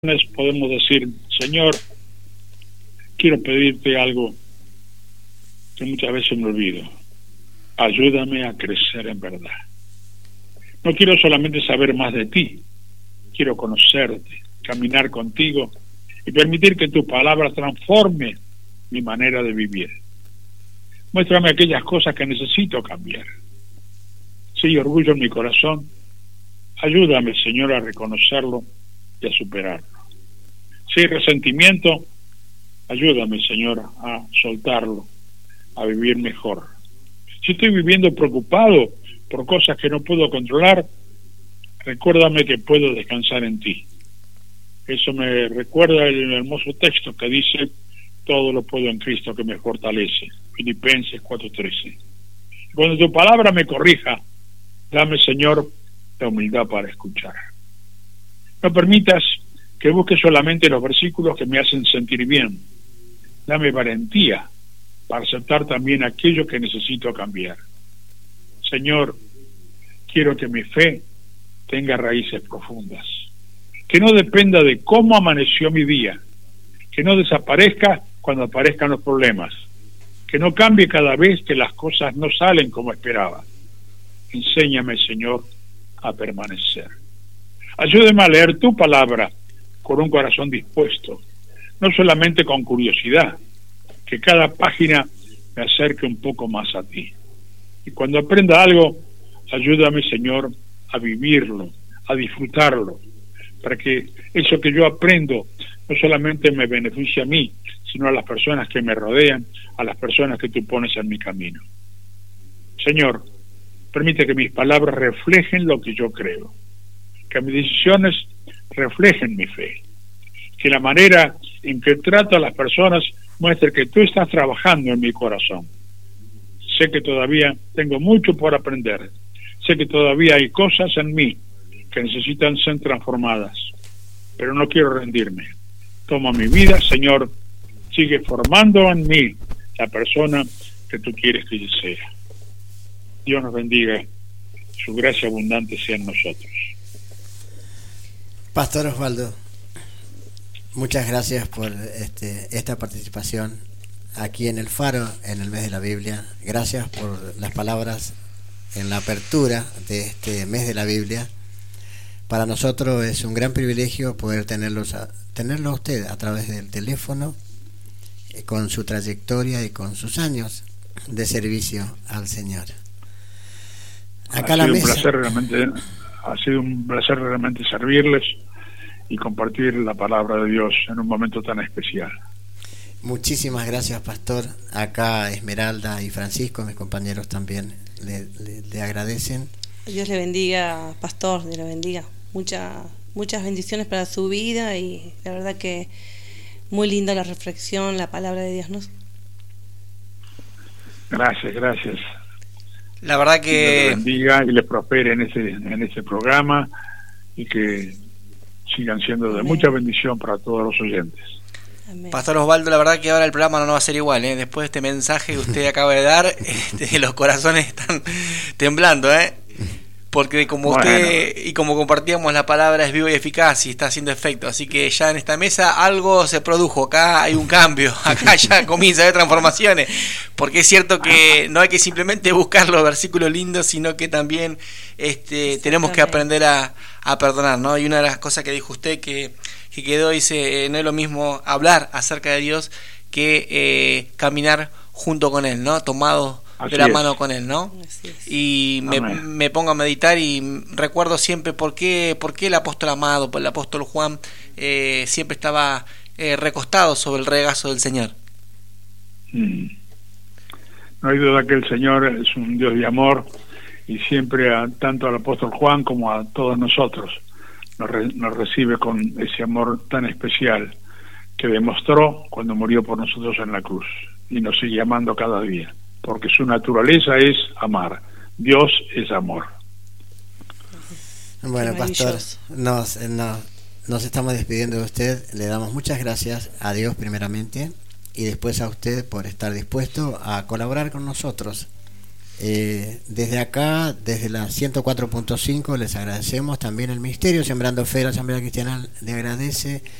podemos decir: Señor, quiero pedirte algo que muchas veces me olvido. Ayúdame a crecer en verdad. No quiero solamente saber más de ti, quiero conocerte, caminar contigo y permitir que tu palabra transforme mi manera de vivir. Muéstrame aquellas cosas que necesito cambiar. Si hay orgullo en mi corazón, ayúdame, Señor, a reconocerlo y a superarlo. Si hay resentimiento, ayúdame, Señor, a soltarlo, a vivir mejor. Si estoy viviendo preocupado por cosas que no puedo controlar, recuérdame que puedo descansar en ti. Eso me recuerda el hermoso texto que dice: todo lo puedo en Cristo que me fortalece. Filipenses 4:13. Cuando tu palabra me corrija, dame, Señor, la humildad para escuchar. No permitas que busque solamente los versículos que me hacen sentir bien. Dame valentía para aceptar también aquello que necesito cambiar. Señor, quiero que mi fe tenga raíces profundas, que no dependa de cómo amaneció mi día, que no desaparezca cuando aparezcan los problemas, que no cambie cada vez que las cosas no salen como esperaba. Enséñame, Señor, a permanecer. Ayúdame a leer tu palabra con un corazón dispuesto, no solamente con curiosidad, que cada página me acerque un poco más a ti. Y cuando aprenda algo, ayúdame, Señor, a vivirlo, a disfrutarlo, para que eso que yo aprendo no solamente me beneficie a mí, sino a las personas que me rodean, a las personas que tú pones en mi camino. Señor, permite que mis palabras reflejen lo que yo creo, que mis decisiones reflejen mi fe, que la manera en que trato a las personas muestre que tú estás trabajando en mi corazón. Sé que todavía tengo mucho por aprender, sé que todavía hay cosas en mí que necesitan ser transformadas, pero no quiero rendirme. Toma mi vida, Señor, sigue formando en mí la persona que tú quieres que yo sea. Dios nos bendiga, su gracia abundante sea en nosotros. Pastor Osvaldo, muchas gracias por esta participación aquí en El Faro, en el mes de la Biblia. Gracias por las palabras en la apertura de este mes de la Biblia. Para nosotros es un gran privilegio poder tenerlo a usted a través del teléfono, con su trayectoria y con sus años de servicio al Señor. Acá la mesa. Ha sido un placer realmente servirles y compartir la palabra de Dios en un momento tan especial. Muchísimas gracias, pastor. Acá Esmeralda y Francisco, mis compañeros, también le agradecen. Dios le bendiga, pastor, Dios le bendiga. Muchas bendiciones para su vida, y la verdad que muy linda la reflexión, la palabra de Dios, ¿no? Gracias. La verdad que Dios le bendiga y le prospere en ese programa, y que sigan siendo de mucha bendición para todos los oyentes. Amén. Pastor Osvaldo, la verdad que ahora el programa no va a ser igual, ¿eh? Después de este mensaje que usted acaba de dar, los corazones están temblando, porque como usted y como compartíamos, la palabra es viva y eficaz y está haciendo efecto, así que ya en esta mesa algo se produjo, acá hay un cambio, acá ya comienza a haber transformaciones, porque es cierto que no hay que simplemente buscar los versículos lindos, sino que también tenemos que aprender a perdonar, ¿no? Y una de las cosas que dijo usted que quedó, dice, no es lo mismo hablar acerca de Dios que caminar junto con Él, ¿no? Tomado de la mano con Él, ¿no? Y me pongo a meditar y recuerdo siempre por qué el apóstol amado, el apóstol Juan, siempre estaba recostado sobre el regazo del Señor. No hay duda que el Señor es un Dios de amor, y siempre tanto al apóstol Juan como a todos nosotros nos recibe con ese amor tan especial que demostró cuando murió por nosotros en la cruz, y nos sigue amando cada día, porque su naturaleza es amar. Dios es amor. Bueno, pastor, nos estamos despidiendo de usted. Le damos muchas gracias a Dios primeramente, y después a usted por estar dispuesto a colaborar con nosotros Desde acá, desde la 104.5, les agradecemos. También el Ministerio Sembrando Fe, la Asamblea Cristiana, le agradece